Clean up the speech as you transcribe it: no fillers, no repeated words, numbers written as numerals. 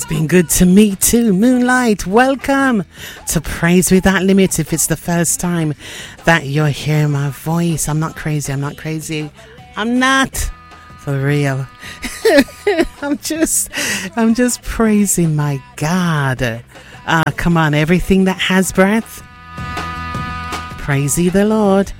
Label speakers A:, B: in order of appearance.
A: been good to me too. Moonlight, welcome to Praise Without Limit. If it's the first time that you're hearing my voice, I'm not crazy. I'm not. For real. I'm just praising my God. Come on, everything that has breath, praise ye the Lord.